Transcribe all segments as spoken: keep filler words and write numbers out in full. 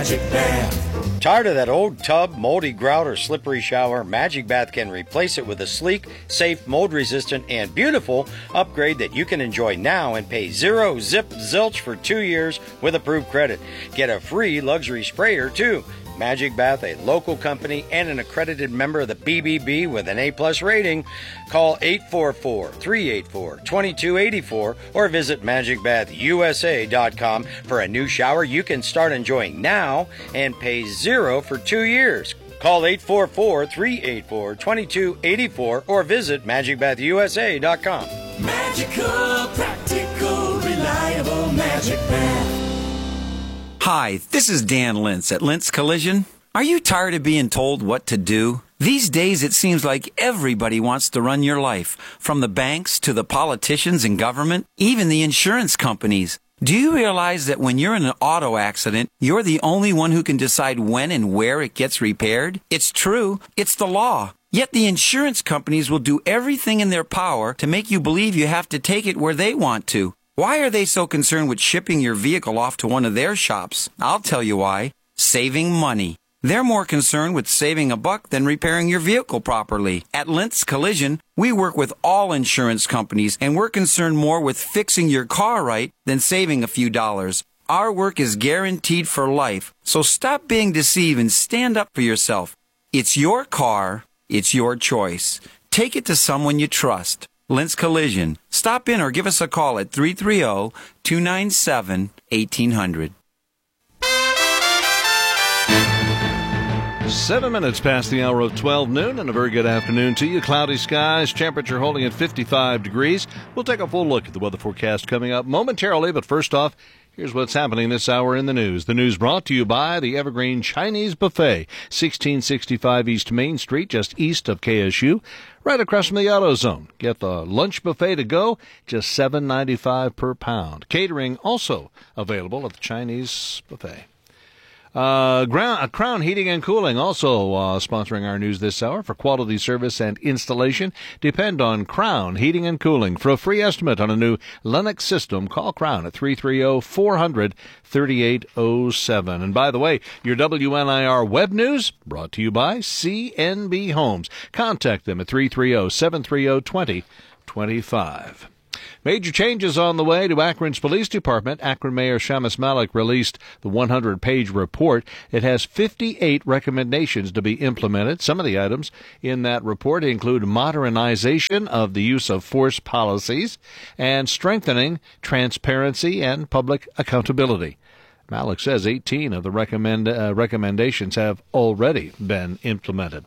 Magic Bath. Tired of that old tub, moldy grout, or slippery shower? Magic Bath can replace it with a sleek, safe, mold-resistant, and beautiful upgrade that you can enjoy now and pay zero zip zilch for two years with approved credit. Get a free luxury sprayer, too. Magic Bath, a local company and an accredited member of the B B B with an A-plus rating. Call eight four four, three eight four, two two eight four or visit magic bath u s a dot com for a new shower you can start enjoying now and pay zero for two years. Call eight four four, three eight four, two two eight four or visit magic bath u s a dot com. Magical, practical, reliable Magic Bath. Hi, this is Dan Lintz at Lintz Collision. Are you tired of being told what to do? These days it seems like everybody wants to run your life, from the banks to the politicians and government, even the insurance companies. Do you realize that when you're in an auto accident, you're the only one who can decide when and where it gets repaired? It's true. It's the law. Yet the insurance companies will do everything in their power to make you believe you have to take it where they want to. Why are they so concerned with shipping your vehicle off to one of their shops? I'll tell you why. Saving money. They're more concerned with saving a buck than repairing your vehicle properly. At Lintz Collision, we work with all insurance companies, and we're concerned more with fixing your car right than saving a few dollars. Our work is guaranteed for life, so stop being deceived and stand up for yourself. It's your car. It's your choice. Take it to someone you trust. Lintz Collision. Stop in or give us a call at three three zero, two nine seven, one eight zero zero. Seven minutes past the hour of twelve noon, and a very good afternoon to you. Cloudy skies, temperature holding at fifty-five degrees. We'll take a full look at the weather forecast coming up momentarily, but first off, here's what's happening this hour in the news. The news brought to you by the Evergreen Chinese Buffet, sixteen sixty-five East Main Street, just east of K S U, right across from the AutoZone. Get the lunch buffet to go, just seven ninety-five per pound. Catering also available at the Chinese Buffet. Uh, ground, uh, Crown Heating and Cooling also uh, sponsoring our news this hour. For quality service and installation, depend on Crown Heating and Cooling. For a free estimate on a new Lennox system, call Crown at three three zero, four hundred, thirty-eight oh seven. And by the way, your W N I R web news brought to you by C N B Homes. Contact them at three three zero, seven three zero, two zero two five. Major changes on the way to Akron's Police Department. Akron Mayor Shamus Malik released the one hundred page report. It has fifty-eight recommendations to be implemented. Some of the items in that report include modernization of the use of force policies and strengthening transparency and public accountability. Malik says eighteen of the recommend, uh, recommendations have already been implemented.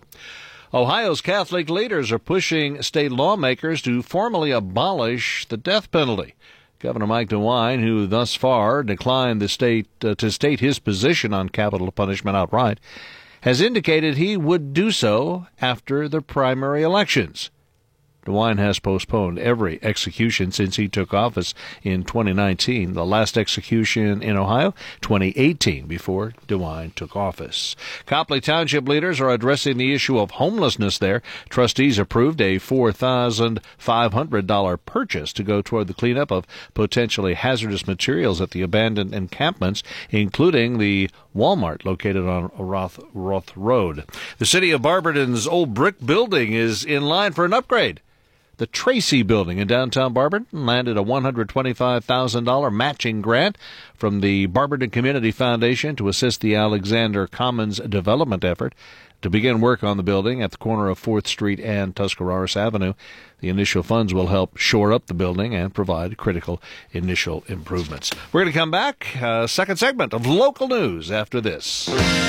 Ohio's Catholic leaders are pushing state lawmakers to formally abolish the death penalty. Governor Mike DeWine, who thus far declined the state uh, to state his position on capital punishment outright, has indicated he would do so after the primary elections. DeWine has postponed every execution since he took office in twenty nineteen. The last execution in Ohio, twenty eighteen, before DeWine took office. Copley Township leaders are addressing the issue of homelessness there. Trustees approved a four thousand five hundred dollars purchase to go toward the cleanup of potentially hazardous materials at the abandoned encampments, including the Walmart located on Roth, Roth Road. The city of Barberton's old brick building is in line for an upgrade. The Tracy Building in downtown Barberton landed a one hundred twenty-five thousand dollars matching grant from the Barberton Community Foundation to assist the Alexander Commons development effort to begin work on the building at the corner of fourth Street and Tuscarawas Avenue. The initial funds will help shore up the building and provide critical initial improvements. We're going to come back, uh, second segment of local news after this.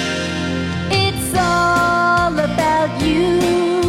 It's all about you.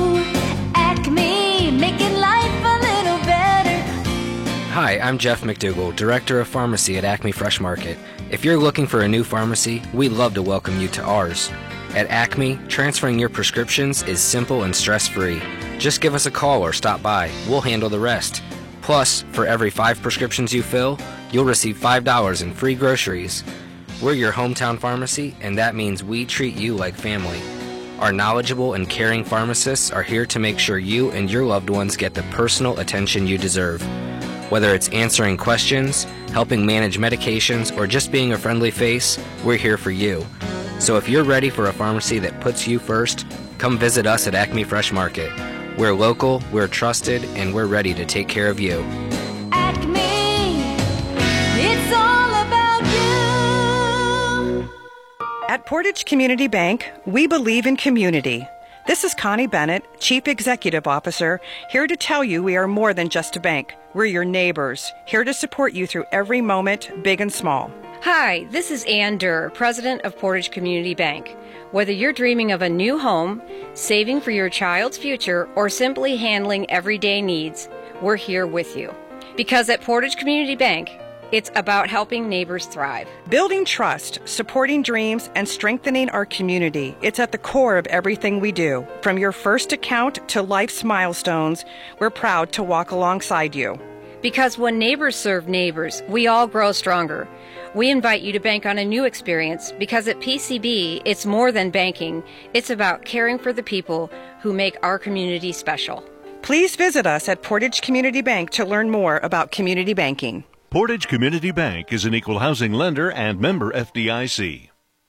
Acme, making life a little better. Hi, I'm Jeff McDougall, Director of Pharmacy at Acme Fresh Market. If you're looking for a new pharmacy, we'd love to welcome you to ours. At Acme, transferring your prescriptions is simple and stress-free. Just give us a call or stop by. We'll handle the rest. Plus, for every five prescriptions you fill, you'll receive five dollars in free groceries. We're your hometown pharmacy, and that means we treat you like family. Our knowledgeable and caring pharmacists are here to make sure you and your loved ones get the personal attention you deserve. Whether it's answering questions, helping manage medications, or just being a friendly face, we're here for you. So if you're ready for a pharmacy that puts you first, come visit us at Acme Fresh Market. We're local, we're trusted, and we're ready to take care of you. Acme, it's all about you. At Portage Community Bank, we believe in community. This is Connie Bennett, Chief Executive Officer, here to tell you we are more than just a bank. We're your neighbors, here to support you through every moment, big and small. Hi, this is Ann Durr, President of Portage Community Bank. Whether you're dreaming of a new home, saving for your child's future, or simply handling everyday needs, we're here with you. Because at Portage Community Bank, it's about helping neighbors thrive. Building trust, supporting dreams, and strengthening our community. It's at the core of everything we do. From your first account to life's milestones, we're proud to walk alongside you. Because when neighbors serve neighbors, we all grow stronger. We invite you to bank on a new experience because at P C B, it's more than banking. It's about caring for the people who make our community special. Please visit us at Portage Community Bank to learn more about community banking. Portage Community Bank is an equal housing lender and member F D I C.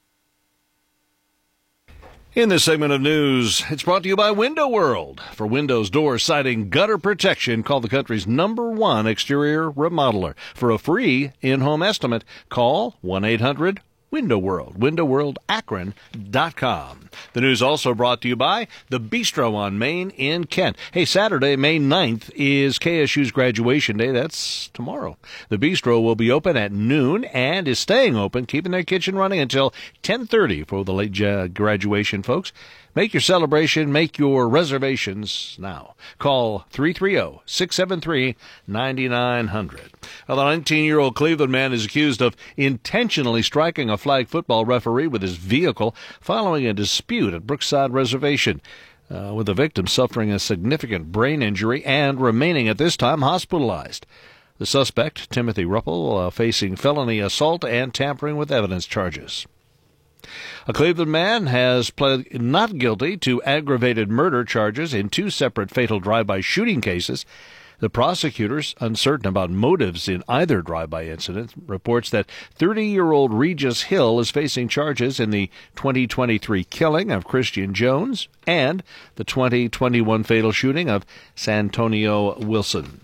In this segment of news, it's brought to you by Window World. For windows, doors, siding, gutter protection, call the country's number one exterior remodeler. For a free in-home estimate, call one eight hundred Window World, window world akron dot com. The news also brought to you by the Bistro on Main in Kent. Hey, Saturday, May ninth is K S U's graduation day. That's tomorrow. The Bistro will be open at noon and is staying open, keeping their kitchen running until ten thirty for the late uh, graduation folks. Make your celebration, make your reservations now. Call three three zero, six seven three, nine nine zero zero. Well, the nineteen-year-old Cleveland man is accused of intentionally striking a flag football referee with his vehicle following a dispute at Brookside Reservation, uh, with the victim suffering a significant brain injury and remaining at this time hospitalized. The suspect, Timothy Ruppel, uh, facing felony assault and tampering with evidence charges. A Cleveland man has pled not guilty to aggravated murder charges in two separate fatal drive-by shooting cases. The prosecutors, uncertain about motives in either drive-by incident, reports that thirty-year-old Regis Hill is facing charges in the twenty twenty-three killing of Christian Jones and the twenty twenty-one fatal shooting of Santonio Wilson.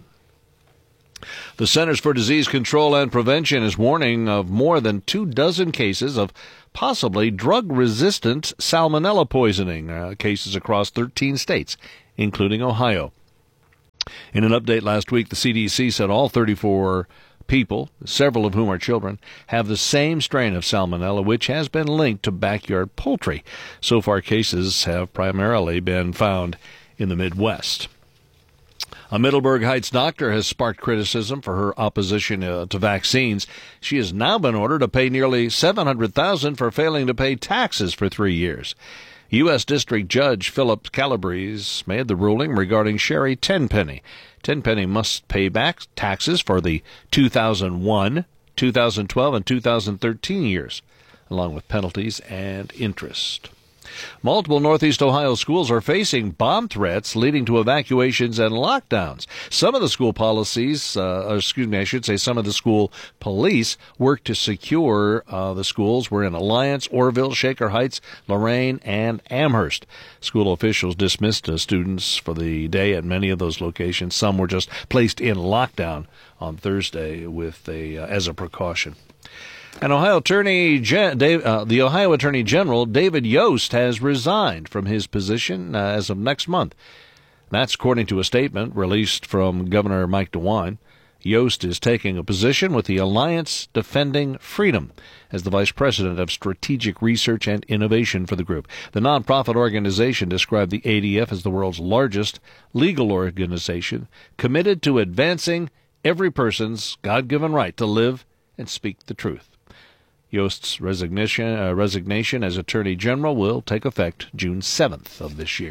The Centers for Disease Control and Prevention is warning of more than two dozen cases of possibly drug-resistant salmonella poisoning, uh, cases across thirteen states, including Ohio. In an update last week, the C D C said all thirty-four people, several of whom are children, have the same strain of salmonella, which has been linked to backyard poultry. So far, cases have primarily been found in the Midwest. A Middleburg Heights doctor has sparked criticism for her opposition uh, to vaccines. She has now been ordered to pay nearly seven hundred thousand dollars for failing to pay taxes for three years. U S. District Judge Philip Calabrese made the ruling regarding Sherry Tenpenny. Tenpenny must pay back taxes for the two thousand one, two thousand twelve, and two thousand thirteen years, along with penalties and interest. Multiple Northeast Ohio schools are facing bomb threats leading to evacuations and lockdowns. Some of the school policies, uh, or excuse me, I should say some of the school police work to secure uh, the schools. We're in Alliance, Orville, Shaker Heights, Lorain, and Amherst. School officials dismissed uh, students for the day at many of those locations. Some were just placed in lockdown on Thursday with a uh, as a precaution. And Ohio Attorney Gen- Dave, uh, the Ohio Attorney General David Yost has resigned from his position uh, as of next month. That's according to a statement released from Governor Mike DeWine. Yost is taking a position with the Alliance Defending Freedom as the Vice President of Strategic Research and Innovation for the group. The nonprofit organization described the A D F as the world's largest legal organization committed to advancing every person's God-given right to live and speak the truth. Yost's resignation, uh, resignation as Attorney General will take effect June seventh of this year.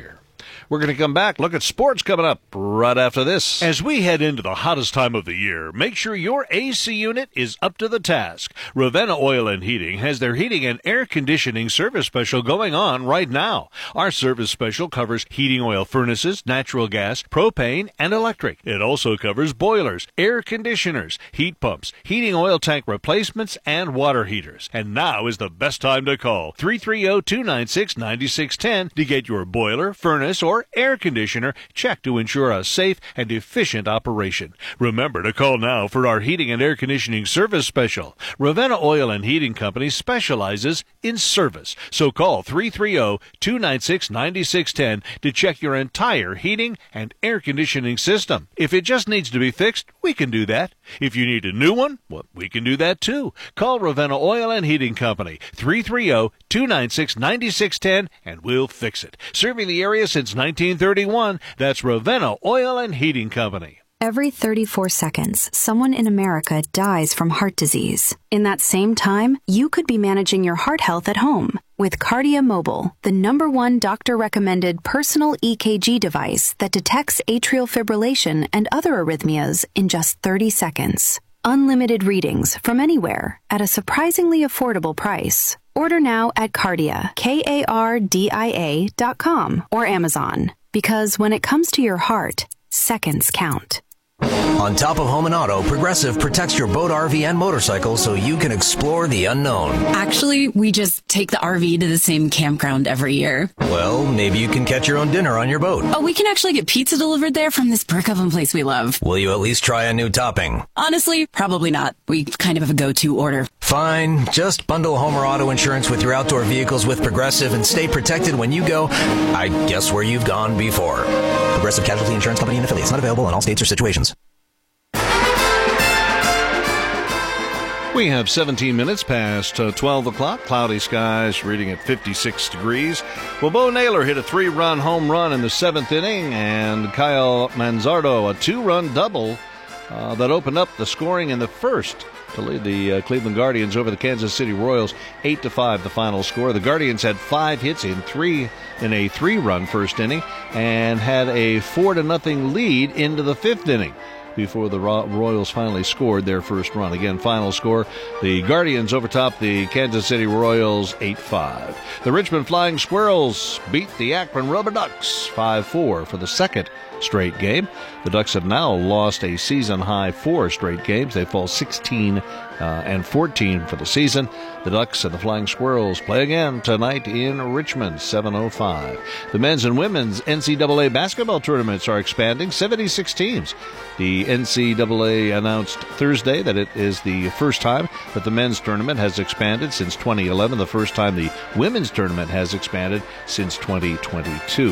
We're going to come back, look at sports coming up right after this. As we head into the hottest time of the year, make sure your A C unit is up to the task. Ravenna Oil and Heating has their heating and air conditioning service special going on right now. Our service special covers heating oil furnaces, natural gas, propane, and electric. It also covers boilers, air conditioners, heat pumps, heating oil tank replacements, and water heaters. And now is the best time to call three three zero, two nine six, nine six one zero to get your boiler, furnace, or air conditioner checked to ensure a safe and efficient operation. Remember to call now for our heating and air conditioning service special. Ravenna Oil and Heating Company specializes in service. So call three three zero, two nine six, nine six one zero to check your entire heating and air conditioning system. If it just needs to be fixed, we can do that. If you need a new one, well, we can do that too. Call Ravenna Oil and Heating Company, three three zero, two nine six, nine six one zero, and we'll fix it. Serving the area since nineteen thirty-one, that's Ravenna Oil and Heating Company. Every thirty-four seconds, someone in America dies from heart disease. In that same time, you could be managing your heart health at home with Cardia Mobile, the number one doctor-recommended personal E K G device that detects atrial fibrillation and other arrhythmias in just thirty seconds. Unlimited readings from anywhere at a surprisingly affordable price. Order now at Cardia, K A R D I A dot com or Amazon. Because when it comes to your heart, seconds count. On top of home and auto, Progressive protects your boat, R V, and motorcycle so you can explore the unknown. Actually, we just take the R V to the same campground every year. Well, maybe you can catch your own dinner on your boat. Oh, we can actually get pizza delivered there from this brick oven place we love. Will you at least try a new topping? Honestly, probably not. We kind of have a go-to order. Fine. Just bundle home or auto insurance with your outdoor vehicles with Progressive and stay protected when you go, I guess, where you've gone before. Progressive Casualty Insurance Company and affiliates. Not available in all states or situations. We have seventeen minutes past uh, twelve o'clock. Cloudy skies, reading at fifty-six degrees. Well, Bo Naylor hit a three-run home run in the seventh inning, and Kyle Manzardo a two-run double uh, that opened up the scoring in the first to lead the uh, Cleveland Guardians over the Kansas City Royals, eight to five. The final score. The Guardians had five hits in three in a three-run first inning, and had a four to nothing lead into the fifth inning before the Royals finally scored their first run. Again, final score, the Guardians overtop the Kansas City Royals eight five. The Richmond Flying Squirrels beat the Akron Rubber Ducks five four for the second straight game. The Ducks have now lost a season-high four straight games. They fall sixteen uh, and fourteen for the season. The Ducks and the Flying Squirrels play again tonight in Richmond, seven oh five. The men's and women's N C double A basketball tournaments are expanding, seventy-six teams. The N C double A announced Thursday that it is the first time that the men's tournament has expanded since twenty eleven, the first time the women's tournament has expanded since twenty twenty-two.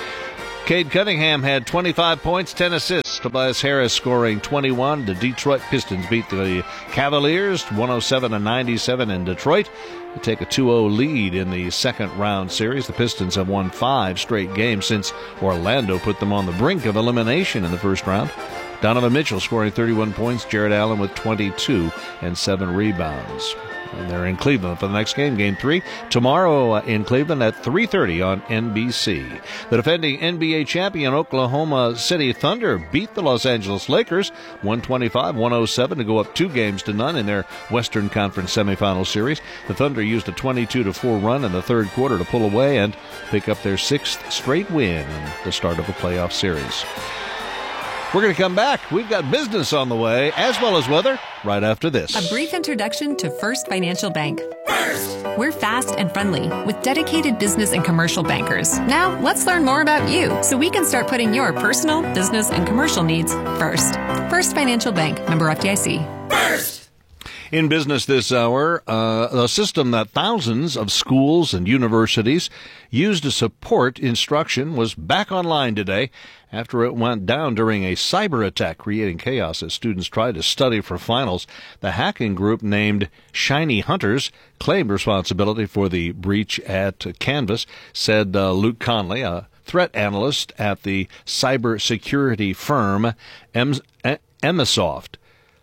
Cade Cunningham had twenty-five points, ten assists. Tobias Harris scoring twenty-one. The Detroit Pistons beat the Cavaliers one oh seven to ninety-seven in Detroit. They take a two oh lead in the second round series. The Pistons have won five straight games since Orlando put them on the brink of elimination in the first round. Donovan Mitchell scoring thirty-one points. Jared Allen with twenty-two and seven rebounds. And they're in Cleveland for the next game, Game three, tomorrow in Cleveland at three thirty on N B C. The defending N B A champion Oklahoma City Thunder beat the Los Angeles Lakers one twenty-five to one oh seven to go up two games to none in their Western Conference semifinal series. The Thunder used a twenty-two to four run in the third quarter to pull away and pick up their sixth straight win in the start of a playoff series. We're going to come back. We've got business on the way, as well as weather, right after this. A brief introduction to First Financial Bank. First! We're fast and friendly with dedicated business and commercial bankers. Now, let's learn more about you so we can start putting your personal, business, and commercial needs first. First Financial Bank, member F D I C. First! In business this hour, uh, a system that thousands of schools and universities use to support instruction was back online today after it went down during a cyber attack, creating chaos as students tried to study for finals. The hacking group named Shiny Hunters claimed responsibility for the breach at Canvas, said uh, Luke Conley, a threat analyst at the cybersecurity firm Em- Emisoft.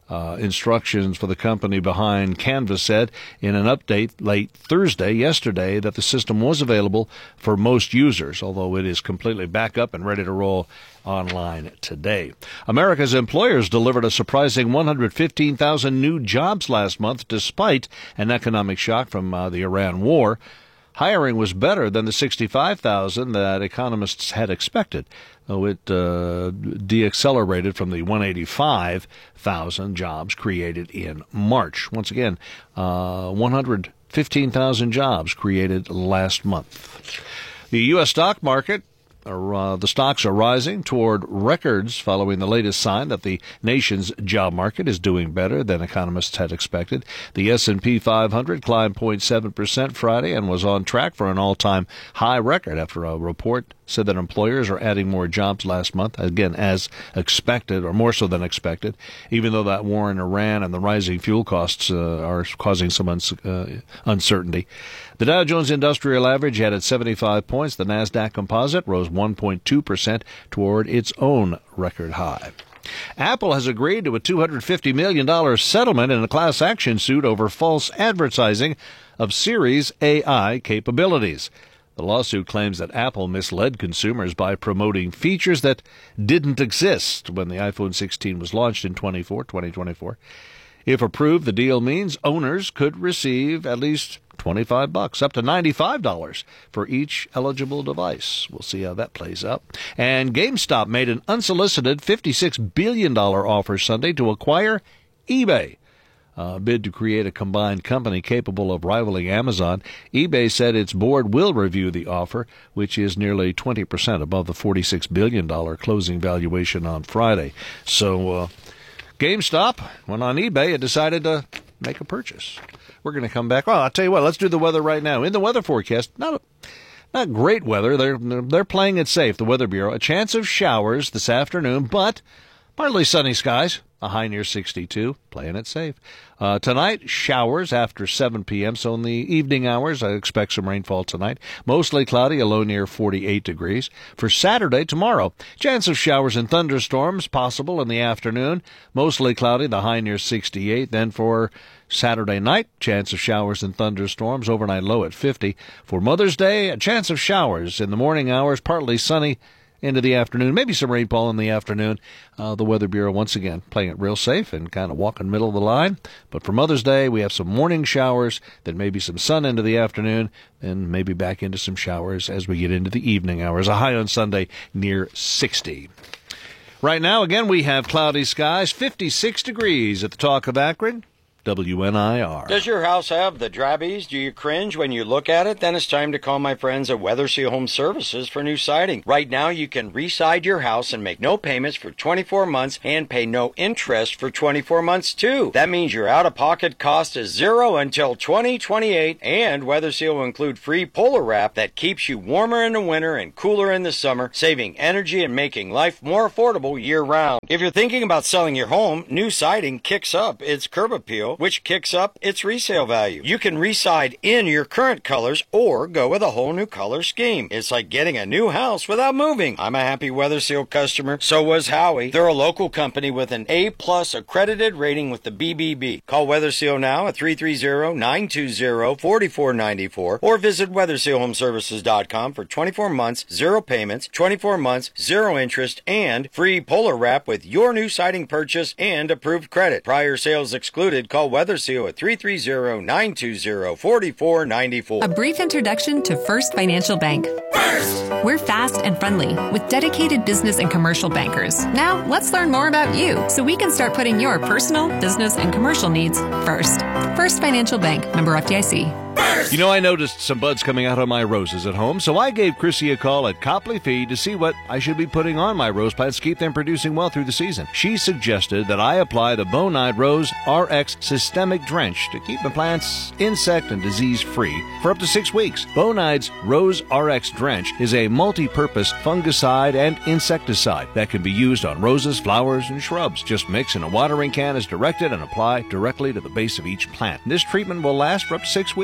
Uh, instructions for the company behind Canvas said in an update late Thursday, yesterday, that the system was available for most users, although it is completely back up and ready to roll online today. America's employers delivered a surprising one hundred fifteen thousand new jobs last month, despite an economic shock from uh, the Iran war. Hiring was better than the sixty-five thousand that economists had expected, though it uh, deaccelerated from the one hundred eighty-five thousand jobs created in March. Once again, uh, one hundred fifteen thousand jobs created last month. The U S stock market, Are, uh, the stocks are rising toward records following the latest sign that the nation's job market is doing better than economists had expected. The S and P five hundred climbed zero point seven percent Friday and was on track for an all-time high record after a report said that employers are adding more jobs last month, again, as expected, or more so than expected, even though that war in Iran and the rising fuel costs uh, are causing some uns- uh, uncertainty. The Dow Jones Industrial Average added seventy-five points. The NASDAQ Composite rose one point two percent toward its own record high. Apple has agreed to a two hundred fifty million dollars settlement in a class action suit over false advertising of Siri's A I capabilities. The lawsuit claims that Apple misled consumers by promoting features that didn't exist when the iPhone sixteen was launched in twenty twenty-four. If approved, the deal means owners could receive at least twenty-five bucks, up to ninety-five dollars for each eligible device. We'll see how that plays out. And GameStop made an unsolicited fifty-six billion dollars offer Sunday to acquire eBay. A bid to create a combined company capable of rivaling Amazon. eBay said its board will review the offer, which is nearly twenty percent above the forty-six billion dollars closing valuation on Friday. So uh, GameStop went on eBay and decided to make a purchase. We're going to come back. Well, I'll tell you what, let's do the weather right now. In the weather forecast, not a, not great weather. They're, they're playing it safe, the Weather Bureau. A chance of showers this afternoon, but partly sunny skies. A high near sixty-two, playing it safe. Uh, tonight, showers after seven p.m., so in the evening hours, I expect some rainfall tonight. Mostly cloudy, a low near forty-eight degrees. For Saturday, tomorrow, chance of showers and thunderstorms possible in the afternoon. Mostly cloudy, the high near sixty-eight. Then for Saturday night, chance of showers and thunderstorms, overnight low at fifty. For Mother's Day, a chance of showers in the morning hours, partly sunny into the afternoon, maybe some rainfall in the afternoon. Uh, the Weather Bureau, once again, playing it real safe and kind of walking middle of the line. But for Mother's Day, we have some morning showers, then maybe some sun into the afternoon, and maybe back into some showers as we get into the evening hours. A high on Sunday near sixty. Right now, again, we have cloudy skies, fifty-six degrees at the Talk of Akron. W N I R. Does your house have the drabbies? Do you cringe when you look at it? Then it's time to call my friends at Weatherseal Home Services for new siding. Right now, you can re-side your house and make no payments for twenty-four months and pay no interest for twenty-four months, too. That means your out-of-pocket cost is zero until twenty twenty-eight, and Weatherseal will include free Polar Wrap that keeps you warmer in the winter and cooler in the summer, saving energy and making life more affordable year-round. If you're thinking about selling your home, new siding kicks up its curb appeal, which kicks up its resale value. You can reside in your current colors or go with a whole new color scheme. It's like getting a new house without moving. I'm a happy Weatherseal customer. So was Howie. They're a local company with an A-plus accredited rating with the B B B. Call Weatherseal now at three three zero, nine two zero, four four nine four or visit weatherseal home services dot com for twenty-four months, zero payments, twenty-four months, zero interest, and free Polar Wrap with your new siding purchase and approved credit. Prior sales excluded. Call Weatherseal at three three zero, nine two zero, four four nine four. A brief introduction to First Financial Bank. First! We're fast and friendly with dedicated business and commercial bankers. Now, let's learn more about you so we can start putting your personal, business, and commercial needs first. First Financial Bank, member F D I C. You know, I noticed some buds coming out on my roses at home, so I gave Chrissy a call at Copley Feed to see what I should be putting on my rose plants to keep them producing well through the season. She suggested that I apply the Bonide Rose R X Systemic Drench to keep the plants insect and disease free for up to six weeks. Bonide's Rose R X Drench is a multi-purpose fungicide and insecticide that can be used on roses, flowers, and shrubs. Just mix in a watering can as directed and apply directly to the base of each plant. This treatment will last for up to six weeks.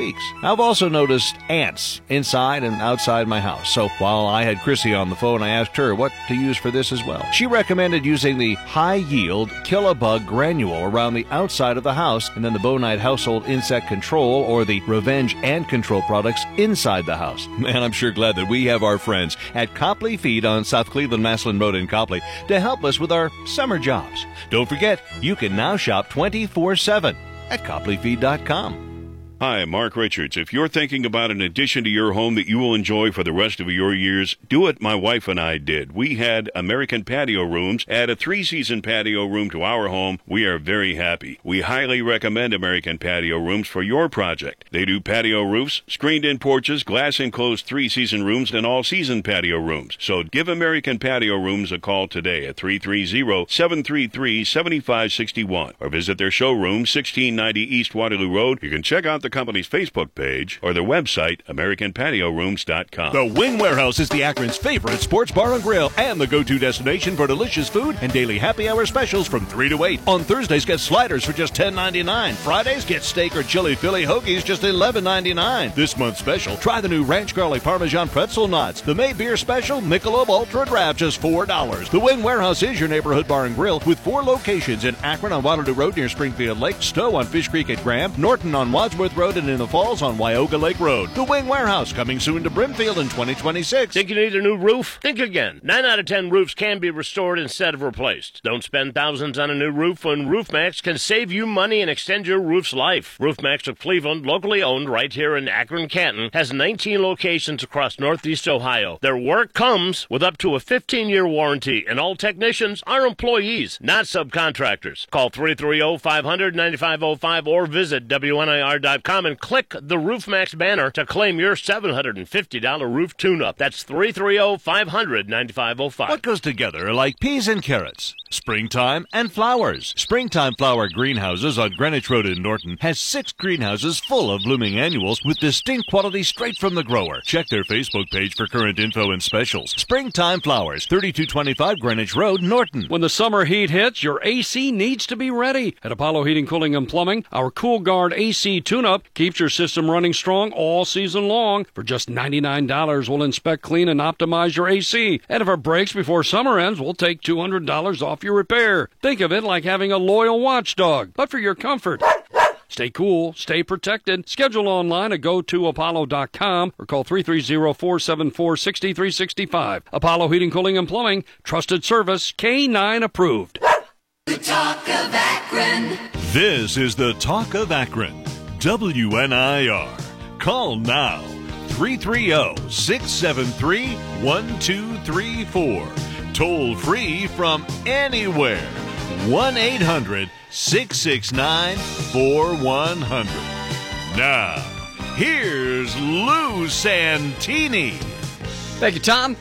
I've also noticed ants inside and outside my house. So while I had Chrissy on the phone, I asked her what to use for this as well. She recommended using the high-yield Kill-A-Bug granule around the outside of the house, and then the Bonite Household Insect Control or the Revenge Ant Control products inside the house. Man, I'm sure glad that we have our friends at Copley Feed on South Cleveland Maslin Road in Copley to help us with our summer jobs. Don't forget, you can now shop twenty-four seven at copley feed dot com. Hi, Mark Richards. If you're thinking about an addition to your home that you will enjoy for the rest of your years, do what my wife and I did. We had American Patio Rooms, add a three-season patio room to our home. We are very happy. We highly recommend American Patio Rooms for your project. They do patio roofs, screened-in porches, glass-enclosed three-season rooms, and all-season patio rooms. So give American Patio Rooms a call today at three three zero, seven three three, seven five six one or visit their showroom, sixteen ninety East Waterloo Road. You can check out the company's Facebook page or their website, american patio rooms dot com. The Wing Warehouse is the Akron's favorite sports bar and grill and the go-to destination for delicious food and daily happy hour specials from three to eight. On Thursdays, get sliders for just ten ninety-nine. Fridays, get steak or chili Philly hoagies just eleven ninety-nine. This month's special, try the new Ranch Garlic Parmesan Pretzel Knots. The May Beer Special, Michelob Ultra Draft, just four dollars. The Wing Warehouse is your neighborhood bar and grill with four locations in Akron on Waterloo Road near Springfield Lake, Stowe on Fish Creek at Graham, Norton on Wadsworth Road, and in the Falls on Wyoga Lake Road. The Wing Warehouse, coming soon to Brimfield in twenty twenty-six. Think you need a new roof? Think again. Nine out of ten roofs can be restored instead of replaced. Don't spend thousands on a new roof when RoofMax can save you money and extend your roof's life. RoofMax of Cleveland, locally owned right here in Akron, Canton, has nineteen locations across Northeast Ohio. Their work comes with up to a fifteen-year warranty, and all technicians are employees, not subcontractors. Call three three zero, five hundred, nine five zero five or visit W N I R dot com and click the RoofMax banner to claim your seven hundred fifty dollars roof tune-up. That's three three zero, five hundred, nine five zero five. What goes together like peas and carrots? Springtime and flowers. Springtime Flower Greenhouses on Greenwich Road in Norton has six greenhouses full of blooming annuals with distinct quality straight from the grower. Check their Facebook page for current info and specials. Springtime Flowers, thirty-two twenty-five Greenwich Road, Norton. When the summer heat hits, your A C needs to be ready. At Apollo Heating, Cooling, and Plumbing, our Cool Guard A C tune-up keeps your system running strong all season long. For just ninety-nine dollars, we'll inspect, clean, and optimize your A C. And if it breaks before summer ends, we'll take two hundred dollars off your repair. Think of it like having a loyal watchdog, but for your comfort. Stay cool, stay protected. Schedule online at go to apollo dot com or call three three zero, four seven four, six three six five. Apollo Heating, Cooling, and Plumbing. Trusted service, K nine approved. The Talk of Akron. This is the Talk of Akron. W N I R. Call now. three three zero, six seven three, one two three four. Toll free from anywhere. one eight hundred, six six nine, four one zero zero. Now, here's Lou Santini. Thank you, Tom.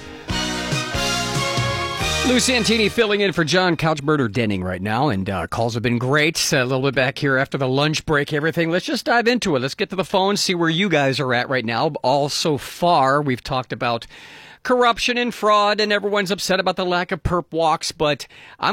Lou Santini filling in for John Couchbirder Denning right now, and uh, calls have been great. Uh, a little bit back here after the lunch break, everything. Let's just dive into it. Let's get to the phone, see where you guys are at right now. All so far, we've talked about corruption and fraud, and everyone's upset about the lack of perp walks, but I'm